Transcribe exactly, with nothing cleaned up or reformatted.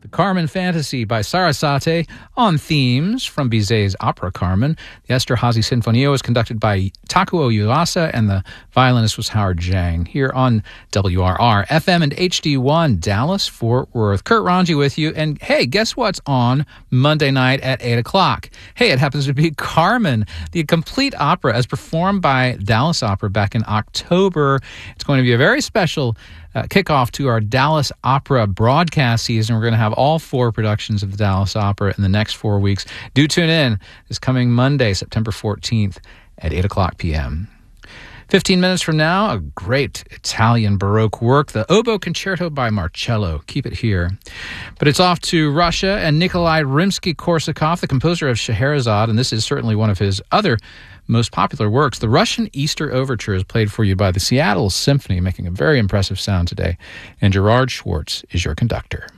The Carmen Fantasy by Sarasate on themes from Bizet's opera Carmen. The Esterhazy Sinfonio was conducted by Takuo Yuasa, and the violinist was Howard Jang. Here on W R R, F M and H D one, Dallas, Fort Worth. Kurt Ranji with you. And hey, guess what's on Monday night at eight o'clock? Hey, it happens to be Carmen, the complete opera as performed by Dallas Opera back in October. It's going to be a very special Uh, kickoff to our Dallas Opera broadcast season. We're going to have all four productions of the Dallas Opera in the next four weeks. Do tune in this coming Monday, September fourteenth at eight o'clock p.m. Fifteen minutes from now, a great Italian Baroque work, the Oboe Concerto by Marcello. Keep it here. But it's off to Russia and Nikolai Rimsky-Korsakov, the composer of Scheherazade, and this is certainly one of his other most popular works. The Russian Easter Overture is played for you by the Seattle Symphony, making a very impressive sound today. And Gerard Schwartz is your conductor.